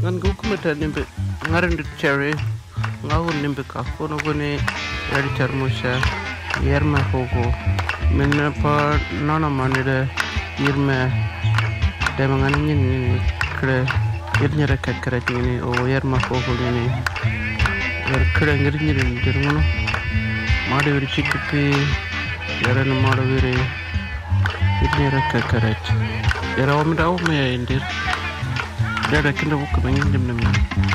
ngan gu kumata nimbe ngarandu cherry ngawu nimbe ka kono gone yari charmusha yerma hogo minna pa nana manida yirma demangan ni kre yirnyara kakkarat ni o yerma hogo ni yer kre ngirnyi dirmuno madu wir chikpi yaran madu wir yirnyara kakkarat yara omda o me indir dada kinda bukka bangin dimna